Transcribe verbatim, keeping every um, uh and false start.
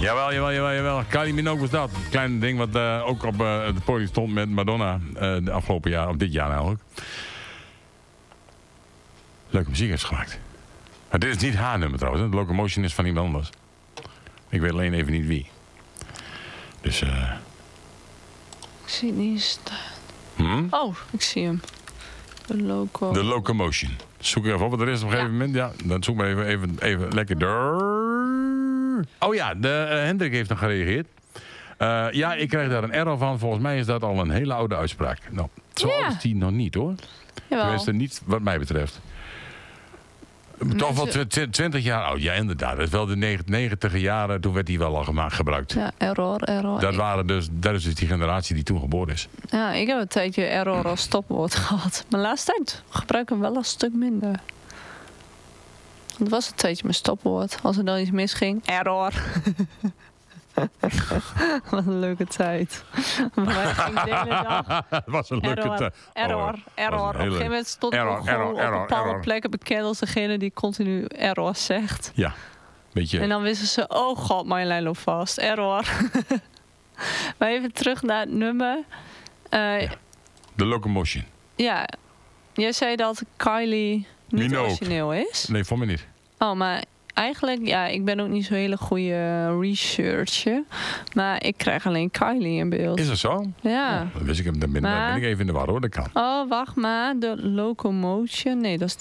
Jawel, jawel, jawel, jawel. Kylie Minogue was dat. Een klein ding wat uh, ook op uh, het podium stond met Madonna. Uh, de afgelopen jaar, of dit jaar eigenlijk. Leuke muziek heeft ze gemaakt. Maar dit is niet haar nummer trouwens. Hè. De Locomotion is van iemand anders. Ik weet alleen even niet wie. Dus eh... Uh... Ik zie het niet staan. Hmm? Oh, ik zie hem. De loco. De Locomotion. Zoek even op wat er is op een gegeven ja. moment. Ja, dan zoek maar even, even, even lekker door. Oh ja, de, uh, Hendrik heeft nog gereageerd. Uh, ja, ik krijg daar een error van. Volgens mij is dat al een hele oude uitspraak. Nou, zo ja. oud is die nog niet hoor. Jawel. Tenminste niet wat mij betreft. Toch wel twintig jaar oud. Ja, inderdaad. Dat is wel de negentiger jaren. Toen werd die wel al gemaakt, gebruikt. Ja, error, error. Dat, waren dus, dat is dus die generatie die toen geboren is. Ja, ik heb een tijdje error als stopwoord gehad. Maar laatst tijd gebruik ik hem wel een stuk minder. Het was een tijdje mijn stopwoord. Als er dan iets misging. Error. Wat een leuke tijd. Maar ik ging de hele dag. Het was een leuke error, tijd. Error, error. Op een gegeven moment stond ik gewoon error, op error, bepaalde error. plekken bekend als degene die continu error zegt. Ja, beetje. En dan wisten ze, oh god, Marjolein loopt vast. Error. Maar even terug naar het nummer. Uh, ja. De Locomotion. Ja, jij zei dat Kylie niet Minogue. origineel is. Nee, voor mij niet. Oh, maar eigenlijk, ja, ik ben ook niet zo'n hele goede researcher. Maar ik krijg alleen Kylie in beeld. Is dat zo? Ja. Oh, dan wist ik hem, dan ben, maar, dan ben ik even in de war hoor, dat kan. Oh, wacht maar. De Locomotion. Nee, dat is